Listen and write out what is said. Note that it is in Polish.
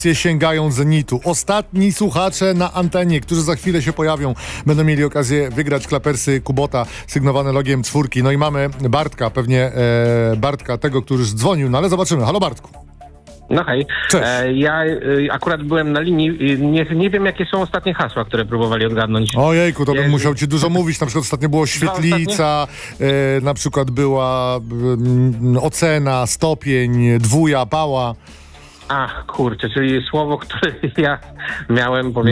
sięgają zenitu. Ostatni słuchacze na antenie, którzy za chwilę się pojawią, będą mieli okazję wygrać klapersy Kubota sygnowane logiem czwórki. No i mamy Bartka, pewnie Bartka, tego, który już dzwonił, no ale zobaczymy. Halo Bartku. No hej, Cześć. Ja akurat byłem na linii, nie wiem jakie są ostatnie hasła, które próbowali odgadnąć. Ojejku, to bym musiał ci dużo mówić. Na przykład ostatnio było świetlica, na przykład była ocena, stopień, dwuja, pała. Ach, kurczę, czyli słowo, które ja miałem powiedzieć.